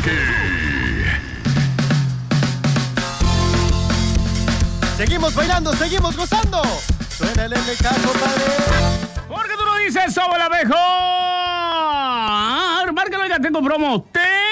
Troqui. Seguimos bailando, seguimos gozando. Suena el MK, compadre. Porque tú lo dices, sobre la mejor. Márcalo, oiga, tengo promo.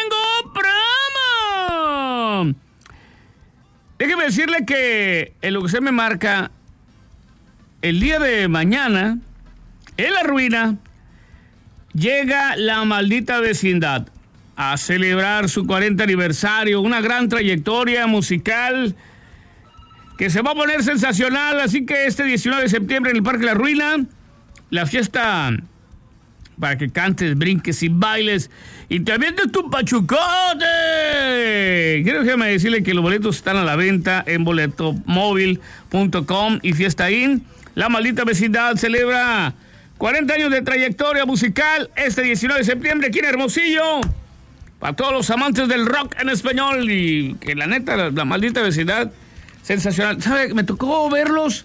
Déjeme decirle que en lo que usted me marca, el día de mañana, en La Ruina, llega La Maldita Vecindad a celebrar su 40 aniversario, una gran trayectoria musical que se va a poner sensacional. Así que este 19 de septiembre en el Parque La Ruina, la fiesta para que cantes, brinques y bailes y te avientes tu pachucote. Quiero decirle que los boletos están a la venta en boletomóvil.com y Fiesta Inn. La Maldita Vecindad celebra 40 años de trayectoria musical este 19 de septiembre aquí en Hermosillo. Para todos los amantes del rock en español y que la neta, la Maldita Vecindad, sensacional. ¿Sabe? Me tocó verlos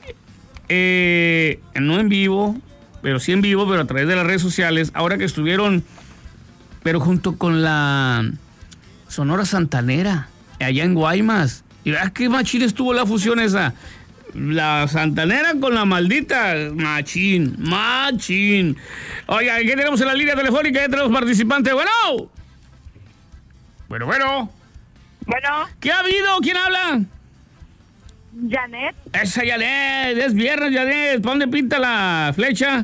no en vivo, pero sí en vivo, pero a través de las redes sociales, ahora que estuvieron, pero junto con la Sonora Santanera, allá en Guaymas. Y veas qué machín estuvo la fusión esa. La Santanera con la Maldita, machín. Oiga, ¿qué tenemos en la línea telefónica? Ya tenemos participantes. Bueno. ¿Qué ha habido? ¿Quién habla? Janet. Esa Janet, es viernes, Janet. ¿Para dónde pinta la flecha?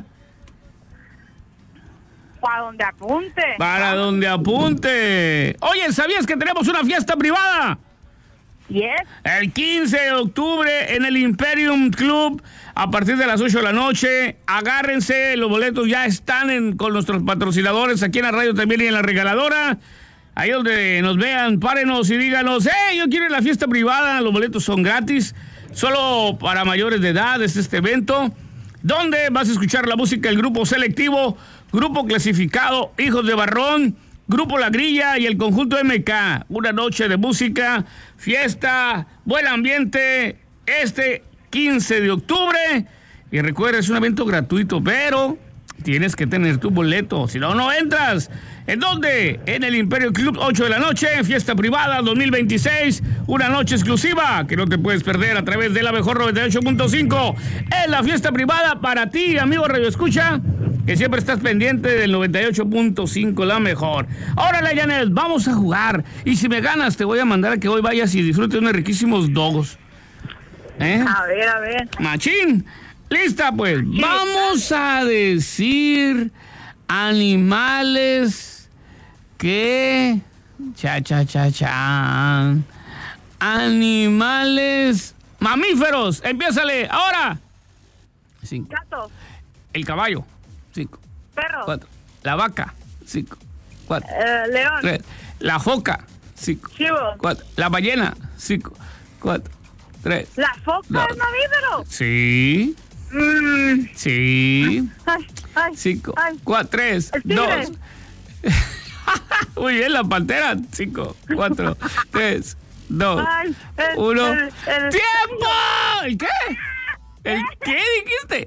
Para donde apunte. Para donde apunte. Oye, ¿sabías que tenemos una fiesta privada? Yes. El 15 de octubre en el Imperium Club a partir de las 8 de la noche. Agárrense, los boletos ya están con nuestros patrocinadores aquí en la radio también y en la regaladora. Ahí donde nos vean, párenos y díganos, yo quiero ir a la fiesta privada, los boletos son gratis, solo para mayores de edad es este evento, donde vas a escuchar la música del Grupo Selectivo, Grupo Clasificado, Hijos de Barrón, Grupo La Grilla y el Conjunto MK. Una noche de música, fiesta, buen ambiente, este 15 de octubre. Y recuerda, es un evento gratuito, pero tienes que tener tu boleto, si no, no entras. ¿En dónde? En el Imperio Club, 8 de la noche, fiesta privada 2026, una noche exclusiva que no te puedes perder a través de la mejor 98.5. Es la fiesta privada para ti, amigo Radio Escucha, que siempre estás pendiente del 98.5, la mejor. Órale, Janet, vamos a jugar. Y si me ganas, te voy a mandar a que hoy vayas y disfrutes unos riquísimos dogos. A ver. Machín. Lista, pues. Sí. Vamos a decir animales que... Animales mamíferos. Empiézale. Ahora. 5. Gato. El caballo. 5. Perro. 4. La vaca. 5. 4. León. 3. La foca. 5. Chivo. 4. La ballena. 5. 4. 3. La foca es mamífero. Sí. Sí. Ay. 5. Ay. 4. 3. El tigre. 2. Muy bien, la pantera. 5. 4. 3. 2. Ay, 1. el- ¡Tiempo! ¿El qué? ¿El qué dijiste?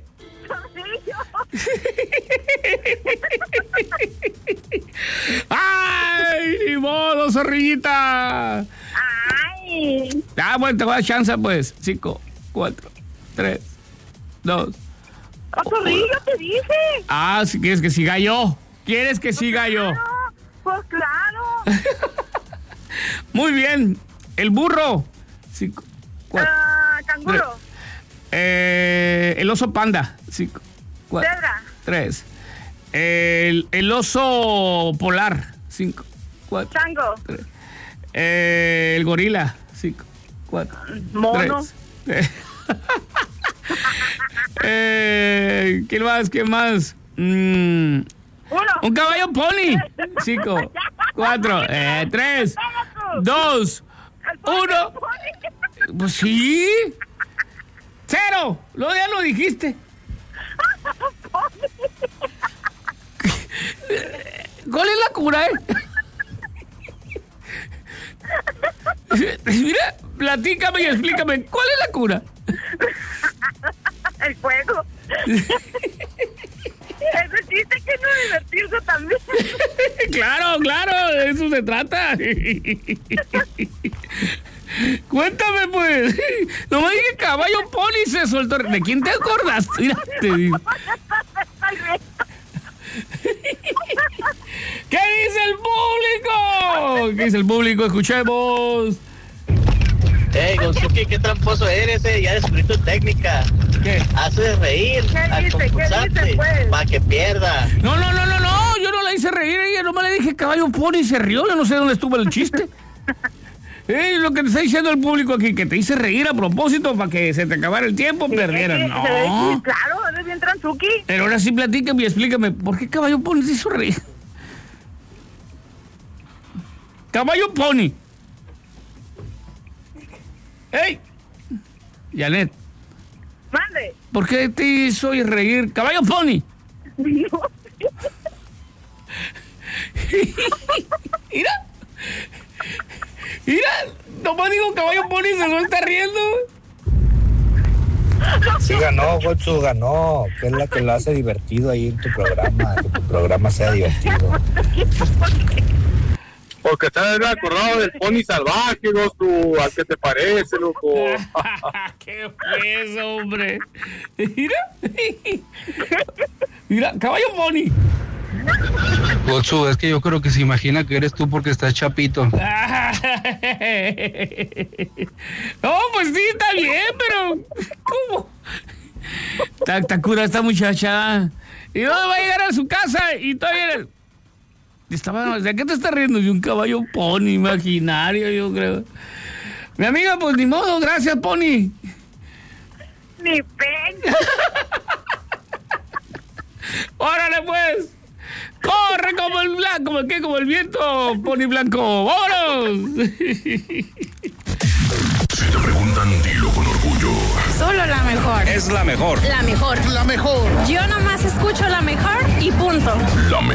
¡Ay! ¡Ni modo, zorrillita! Ay. Bueno, te voy a dar chance, pues. 5, 4, 3, 2. Zorrillo, te dije. Si quieres que siga yo. ¿Quieres que siga yo? Pues claro. Muy bien. El burro. 5, 4. Canguro. El oso panda. 5, 4, Cebra. 3. El oso polar. 5, 4. Chango. 3. El gorila. 5, 4. Mono. 3. ¿Qué más? Uno. Un caballo pony. 5, 4, 3, 2, 1. Pues sí. 0. Ya lo dijiste. ¿Cuál es la cura, Mira, platícame y explícame. ¿Cuál es la cura? El fuego. Ese sí dijiste que no divertirse también. Claro, de eso se trata. Cuéntame, pues. Nomás dije caballo pony se soltó. ¿De quién te acordaste? Mira, te digo. ¿Qué dice el público? ¿Qué dice el público? Escuchemos. Hey, Gonzuki, qué tramposo eres, ya descubrí tu técnica. ¿Qué? Haces reír al dice? ¿Qué dice, concursante pues? para que pierda. No, yo no la hice reír, ella nomás le dije caballo pony y se rió, yo no sé dónde estuvo el chiste. Lo que te está diciendo el público aquí, que te hice reír a propósito para que se te acabara el tiempo, perdieran. No. Claro, eres bien transuki. Pero ahora sí platícame y explícame, ¿por qué caballo pony se hizo reír? Caballo pony. ¡Ey! Janet, Mande. ¿por qué te hizo reír caballo pony? No. Mira, nomás digo caballo pony y se lo está riendo. Sí ganó, Gochu, ganó, que es la que lo hace divertido ahí en tu programa, que tu programa sea divertido. Porque estás acordado del pony salvaje, Goku, ¿a qué te parece, loco? ¿Qué fue eso, hombre? Mira, caballo pony. Gochu, es que yo creo que se imagina que eres tú porque estás chapito. No, pues sí, está bien, pero ¿cómo? Está cura esta muchacha. ¿Y dónde va a llegar a su casa? Y todavía... ¿De qué te estás riendo? De un caballo pony imaginario, yo creo. Mi amiga, pues ni modo, gracias, pony. Ni peña. ¡Órale, pues! ¡Corre como el blanco! Como el viento, pony blanco. ¡Vámonos! Si te preguntan, dilo con orgullo. Solo la mejor. Es la mejor. La mejor. La mejor. Yo nomás escucho la mejor y punto. La mejor.